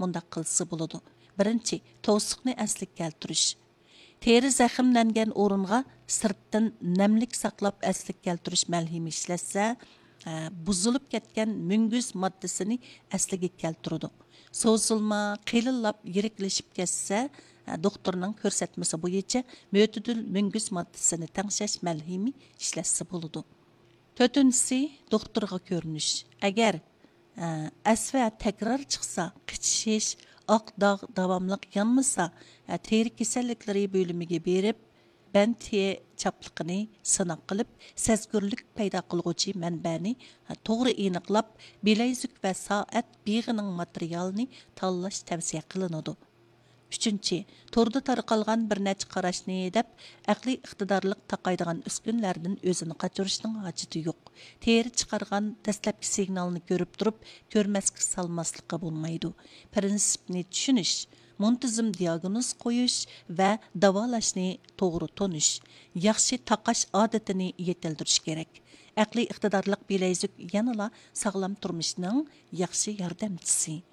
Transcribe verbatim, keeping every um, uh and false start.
mundaq qilsa bo'ladi. Birinchi, to'siqni asliga keltirish. Teri zaximlangan o'ringa sirtdan namlik saqlab asliga keltirish malhimi ishlatsa, buzilib ketgan munguz moddasini asliga keltiradi. So'zilma, qiyinlab yiriklashib ketsa, doktorning ko'rsatmasi bo'yicha mo'tadil munguz moddasini tangshash malhimi ishlatsa bo'ladi. To'rtinchisi, doktorga ko'rinish. Agar asva takror chiqsa, qichish, oq dog' davomliq yanmasa, teri kasalliklari bo'limiga berib, Bentiye çaplıqını sınaq qilib, sezgürlük payda qılğucu mənbəni toğru eniqlab, bilezik və saat biğinin materialını tanlash tavsiya qılınıdı. Üçüncü, torda tarqalğan bir neçə qarashni edib, aqli iqtidorliq taqaydigan üskünlərdən özünü qaçırışның hacıtı yox. Teri çıxarğan dastlabki signalını görüb turib, görməskə salmaslıqqa bo'lmaydi. Prinsipni tushunish, muntizim diagnoz qo'yish va davolashni to'g'ri tonish, yaxshi taqash odatini yetildirish kerak. Aqli iqtidorliq bilezik yanala sog'lom turmushning yaxshi yordamchisi.